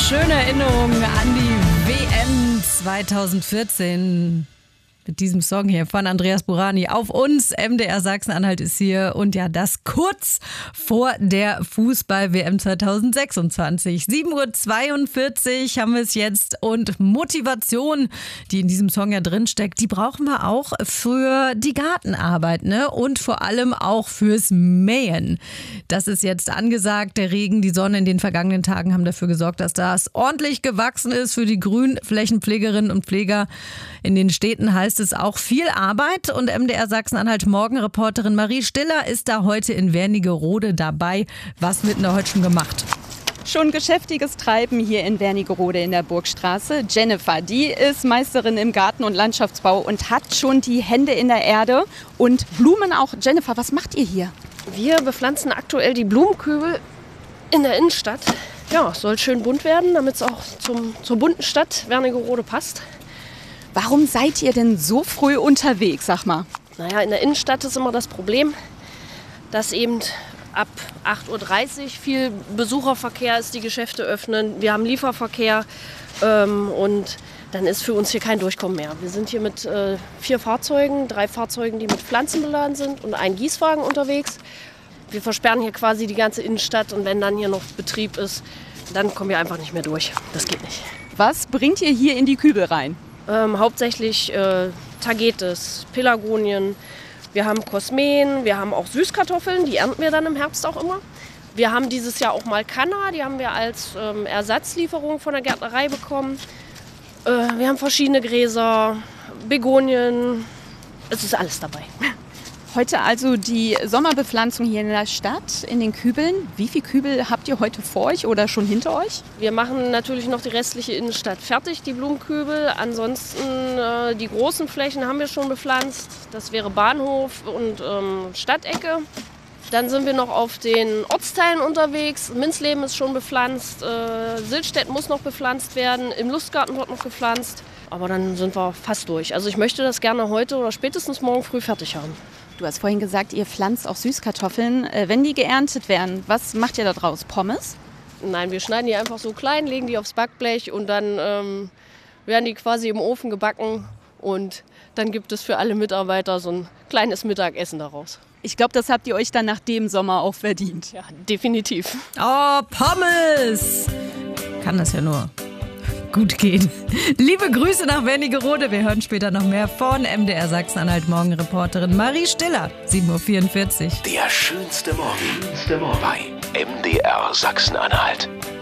Schöne Erinnerungen an die WM 2014. Mit diesem Song hier von Andreas Burani auf uns. MDR Sachsen-Anhalt ist hier und ja, das kurz vor der Fußball-WM 2026. 7:42 Uhr haben wir es jetzt und Motivation, die in diesem Song ja drinsteckt, die brauchen wir auch für die Gartenarbeit, ne? Und vor allem auch fürs Mähen. Das ist jetzt angesagt. Der Regen, die Sonne in den vergangenen Tagen haben dafür gesorgt, dass das ordentlich gewachsen ist für die Grünflächenpflegerinnen und Pfleger. In den Städten heißt es auch viel Arbeit und MDR Sachsen-Anhalt Morgenreporterin Marie Stiller ist da heute in Wernigerode dabei. Was wird denn da heute schon gemacht? Schon geschäftiges Treiben hier in Wernigerode in der Burgstraße. Jennifer, die ist Meisterin im Garten- und Landschaftsbau und hat schon die Hände in der Erde und Blumen auch. Jennifer, was macht ihr hier? Wir bepflanzen aktuell die Blumenkübel in der Innenstadt. Ja, soll schön bunt werden, damit es auch zur bunten Stadt Wernigerode passt. Warum seid ihr denn so früh unterwegs, sag mal? Naja, in der Innenstadt ist immer das Problem, dass eben ab 8:30 Uhr viel Besucherverkehr ist, die Geschäfte öffnen. Wir haben Lieferverkehr und dann ist für uns hier kein Durchkommen mehr. Wir sind hier mit 4 Fahrzeugen, 3 Fahrzeugen, die mit Pflanzen beladen sind und ein Gießwagen unterwegs. Wir versperren hier quasi die ganze Innenstadt und wenn dann hier noch Betrieb ist, dann kommen wir einfach nicht mehr durch. Das geht nicht. Was bringt ihr hier in die Kübel rein? Hauptsächlich Tagetes, Pelargonien, wir haben Kosmen, wir haben auch Süßkartoffeln, die ernten wir dann im Herbst auch immer. Wir haben dieses Jahr auch mal Canna, die haben wir als Ersatzlieferung von der Gärtnerei bekommen. Wir haben verschiedene Gräser, Begonien, es ist alles dabei. Heute also die Sommerbepflanzung hier in der Stadt, in den Kübeln. Wie viele Kübel habt ihr heute vor euch oder schon hinter euch? Wir machen natürlich noch die restliche Innenstadt fertig, die Blumenkübel. Ansonsten die großen Flächen haben wir schon bepflanzt. Das wäre Bahnhof und Stadtecke. Dann sind wir noch auf den Ortsteilen unterwegs. Minzleben ist schon bepflanzt. Sildstedt muss noch bepflanzt werden. Im Lustgarten wird noch gepflanzt. Aber dann sind wir fast durch. Also ich möchte das gerne heute oder spätestens morgen früh fertig haben. Du hast vorhin gesagt, ihr pflanzt auch Süßkartoffeln. Wenn die geerntet werden, was macht ihr da draus? Pommes? Nein, wir schneiden die einfach so klein, legen die aufs Backblech und dann werden die quasi im Ofen gebacken. Und dann gibt es für alle Mitarbeiter so ein kleines Mittagessen daraus. Ich glaube, das habt ihr euch dann nach dem Sommer auch verdient. Ja, definitiv. Oh, Pommes! Kann das ja nur gut gehen. Liebe Grüße nach Wernigerode. Wir hören später noch mehr von MDR Sachsen-Anhalt Morgenreporterin Marie Stiller. 7:44 Uhr. Der schönste Morgen bei MDR Sachsen-Anhalt.